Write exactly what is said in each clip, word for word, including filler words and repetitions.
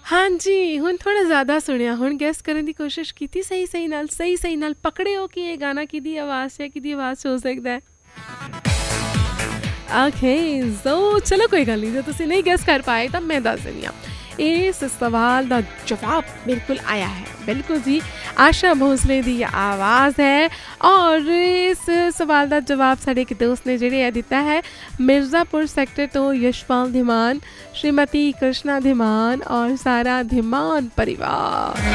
हाँ जी, ਹੁਣ ਥੋੜ੍ਹਾ ਜ਼ਿਆਦਾ ਸੁਣਿਆ, ਹੁਣ ਗੈਸ ਕਰਨ ਦੀ ਕੋਸ਼ਿਸ਼ ਕੀਤੀ ਸਹੀ ਸਹੀ ਨਾਲ ਸਹੀ ਸਹੀ ਨਾਲ ਪਕੜਿਓ ਕਿ ਇਹ ਗਾਣਾ ਕਿਹਦੀ ਆਵਾਜ਼ 'ਚ ਹੈ, ਕਿਹਦੀ ਆਵਾਜ਼ 'ਚ ਹੋ ਸਕਦਾ ਹੈ। ਓਕੇ ਸੋ ਚਲੋ ਕੋਈ ਗੱਲ ਨਹੀਂ, ਜੇ ਤੁਸੀਂ ਨਹੀਂ ਗੈਸ ਕਰ ਪਾਏ ਤਾਂ ਮੈਂ ਦੱਸ ਦਿੰਦੀ ਹਾਂ। ਇਸ ਸਵਾਲ ਦਾ ਜਵਾਬ ਬਿਲਕੁਲ ਆਇਆ ਹੈ, ਬਿਲकुल जी आशा भोसले ਦੀ ਆਵਾਜ਼ ਹੈ। ਔਰ ਇਸ ਸਵਾਲ ਦਾ ਜਵਾਬ ਸਾਡੇ ਇੱਕ ਦੋਸਤ ਨੇ ਜਿਹੜੇ ਹੈ ਦਿੱਤਾ ਹੈ ਮਿਰਜ਼ਾपुर ਸੈਕਟਰ ਤੋਂ यशपाल धीमान, श्रीमती कृष्णा धीमान और सारा धीमान परिवार।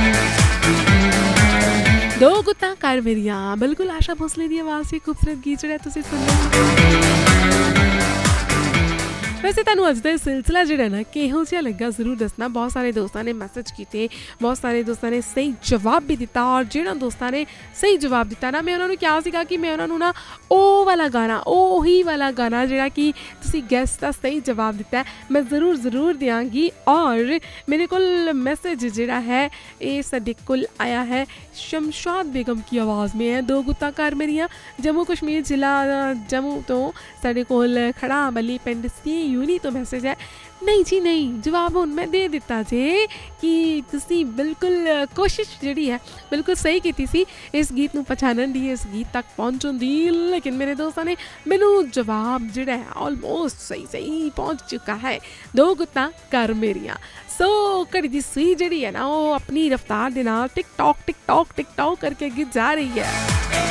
दो गुत्ता कर मेरिया, बिल्कुल आशा भोसले ਦੀ ਆਵਾਜ਼ 'ਚ ਖੂਬਸੂਰਤ ਗੀਤ ਜਿਹੜਾ ਤੁਸੀਂ ਸੁਣਿਆ। वैसे ਤੁਹਾਨੂੰ ਅੱਜ ਦਾ ਸਿਲਸਿਲਾ ਜਿਹੜਾ ਨਾ ਕਿਹੋ ਜਿਹਾ ਲੱਗਾ ਜ਼ਰੂਰ ਦੱਸਣਾ। ਬਹੁਤ ਸਾਰੇ ਦੋਸਤਾਂ ਨੇ ਮੈਸੇਜ ਕੀਤੇ, ਬਹੁਤ ਸਾਰੇ ਦੋਸਤਾਂ ਨੇ ਸਹੀ ਜਵਾਬ ਵੀ ਦਿੱਤਾ। ਔਰ ਜਿਹੜਾ ਦੋਸਤਾਂ ਨੇ ਸਹੀ ਜਵਾਬ ਦਿੱਤਾ ਨਾ, ਮੈਂ ਉਹਨਾਂ ਨੂੰ ਕਿਹਾ ਸੀਗਾ ਕਿ ਮੈਂ ਉਹਨਾਂ ਨੂੰ ਨਾ ਉਹ ਵਾਲਾ ਗਾਣਾ, ਉਹੀ ਵਾਲਾ ਗਾਣਾ ਜਿਹੜਾ ਕਿ ਤੁਸੀਂ ਗੈਸ ਦਾ ਸਹੀ ਜਵਾਬ ਦਿੱਤਾ ਮੈਂ ਜ਼ਰੂਰ ਜ਼ਰੂਰ ਦਿਆਂਗੀ। ਔਰ ਮੇਰੇ ਕੋਲ ਮੈਸੇਜ ਜਿਹੜਾ ਹੈ ਇਹ ਸਾਡੇ ਕੋਲ ਆਇਆ ਹੈ शमशाद बेगम की आवाज़ में है। दो गुत्ता कार मेरिया जम्मू कश्मीर जिला जम्मू तो साढ़े कोल खड़ा बली पिंड सी यूनी तो मैसेज है। नहीं जी नहीं, जवाब हुण मैं दे दिता जे कि तुसी बिल्कुल कोशिश जिहड़ी है बिल्कुल सही कीती सी इस गीत नूं पछाणन दी, इस गीत तक पहुँचण दी। लेकिन मेरे दोस्तां ने मैनूं जवाब जिहड़ा है ऑलमोस्ट सही सही पहुँच चुका है। दो गुत्ता कर मेरिया। सो घड़ी दी सूई जिहड़ी है ना वो अपनी रफ्तार दे नाल tick tock tick tock tick tock करके अगे जा रही है।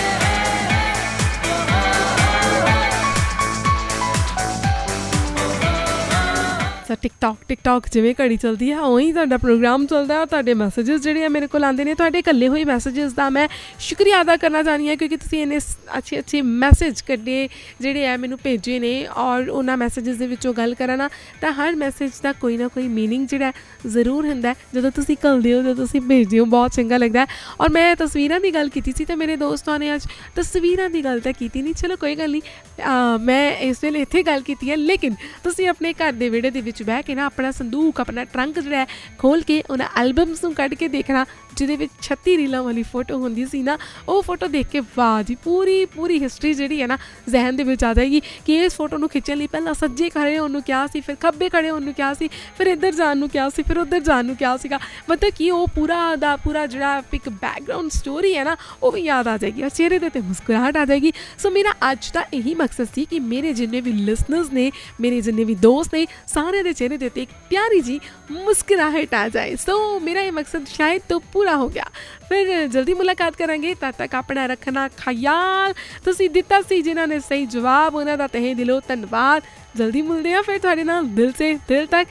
ਸੋ ਟਿਕਟੌਕ ਟਿਕਟੌਕ ਜਿਵੇਂ ਘੜੀ ਚੱਲਦੀ ਹੈ ਉਹੀ ਤੁਹਾਡਾ ਪ੍ਰੋਗਰਾਮ ਚੱਲਦਾ। ਔਰ ਤੁਹਾਡੇ ਮੈਸੇਜਿਸ ਜਿਹੜੇ ਆ ਮੇਰੇ ਕੋਲ ਆਉਂਦੇ ਨੇ, ਤੁਹਾਡੇ ਇਕੱਲੇ ਹੋਏ ਮੈਸੇਜਿਸ ਦਾ ਮੈਂ ਸ਼ੁਕਰੀਆ ਅਦਾ ਕਰਨਾ ਚਾਹੁੰਦੀ ਹਾਂ ਕਿਉਂਕਿ ਤੁਸੀਂ ਇੰਨੇ ਅੱਛੇ ਅੱਛੇ ਮੈਸੇਜ ਕੱਢੇ ਜਿਹੜੇ ਆ ਮੈਨੂੰ ਭੇਜੇ ਨੇ। ਔਰ ਉਹਨਾਂ ਮੈਸੇਜਿਸ ਦੇ ਵਿੱਚੋਂ ਗੱਲ ਕਰਾਂ ਨਾ ਤਾਂ ਹਰ ਮੈਸੇਜ ਦਾ ਕੋਈ ਨਾ ਕੋਈ ਮੀਨਿੰਗ ਜਿਹੜਾ ਜ਼ਰੂਰ ਹੁੰਦਾ ਜਦੋਂ ਤੁਸੀਂ ਘੱਲਦੇ ਹੋ, ਜਦੋਂ ਤੁਸੀਂ ਭੇਜਦੇ ਹੋ, ਬਹੁਤ ਚੰਗਾ ਲੱਗਦਾ। ਔਰ ਮੈਂ ਤਸਵੀਰਾਂ ਦੀ ਗੱਲ ਕੀਤੀ ਸੀ ਤਾਂ ਮੇਰੇ ਦੋਸਤਾਂ ਨੇ ਅੱਜ ਤਸਵੀਰਾਂ ਦੀ ਗੱਲ ਤਾਂ ਕੀਤੀ ਨਹੀਂ, ਚਲੋ ਕੋਈ ਗੱਲ ਨਹੀਂ, ਮੈਂ ਇਸ ਵੇਲੇ ਇੱਥੇ ਗੱਲ ਕੀਤੀ ਹੈ। ਲੇਕਿਨ ਤੁਸੀਂ ਆਪਣੇ ਘਰ ਦੇ ਵਿਹੜੇ ਦੇ ਵਿੱਚ ਬਹਿ ਕੇ ਨਾ ਆਪਣਾ ਸੰਦੂਕ, ਆਪਣਾ ਟਰੰਕ ਜਿਹੜਾ ਹੈ ਖੋਲ੍ਹ ਕੇ ਉਹਨਾਂ ਐਲਬਮਸ ਨੂੰ ਕੱਢ ਕੇ ਦੇਖਣਾ ਜਿਹਦੇ ਵਿੱਚ ਛੱਤੀ ਰੀਲਾਂ ਵਾਲੀ ਫੋਟੋ ਹੁੰਦੀ ਸੀ ਨਾ, ਉਹ ਫੋਟੋ ਦੇਖ ਕੇ ਵਾਹ ਜੀ ਪੂਰੀ ਪੂਰੀ ਹਿਸਟਰੀ ਜਿਹੜੀ ਹੈ ਨਾ ਜ਼ਹਿਨ ਦੇ ਵਿੱਚ ਆ ਜਾਏਗੀ ਕਿ ਇਸ ਫੋਟੋ ਨੂੰ ਖਿੱਚਣ ਲਈ ਪਹਿਲਾਂ ਸੱਜੇ ਖੜੇ ਉਹਨੂੰ ਕਿਹਾ ਸੀ, ਫਿਰ ਖੱਬੇ ਖੜੇ ਉਹਨੂੰ ਕਿਹਾ ਸੀ, ਫਿਰ ਇੱਧਰ ਜਾਣ ਨੂੰ ਕਿਹਾ ਸੀ, ਫਿਰ ਉੱਧਰ ਜਾਣ ਨੂੰ ਕਿਹਾ ਸੀਗਾ। ਮਤਲਬ ਕਿ ਉਹ ਪੂਰਾ ਦਾ ਪੂਰਾ ਜਿਹੜਾ ਇੱਕ ਬੈਕਗਰਾਊਂਡ ਸਟੋਰੀ ਹੈ ਨਾ ਉਹ ਵੀ ਯਾਦ ਆ ਜਾਏਗੀ ਔਰ ਚਿਹਰੇ ਦੇ ਉੱਤੇ ਮੁਸਕਰਾਹਟ ਆ ਜਾਏਗੀ। ਸੋ ਮੇਰਾ ਅੱਜ ਦਾ ਇਹੀ ਮਕਸਦ ਸੀ ਕਿ ਮੇਰੇ ਜਿੰਨੇ ਵੀ ਲਿਸਨਰਸ ਨੇ, ਮੇਰੇ ਜਿੰਨੇ ਵੀ ਦੋਸਤ ਨੇ, ਸਾਰਿਆਂ ਦੇ चेहरे देते एक प्यारी जी मुस्कुराहट आ जाए। सो मेरा ये मकसद शायद तो पूरा हो गया। फिर जल्दी मुलाकात करेंगे, तब तक अपना रखना ख्याल। तुसी दिता सी जिन्होंने सही जवाब, उन्हों का तहे दिलों धन्यवाद। जल्दी मिलते हैं फिर थोड़े नाल दिल से दिल तक।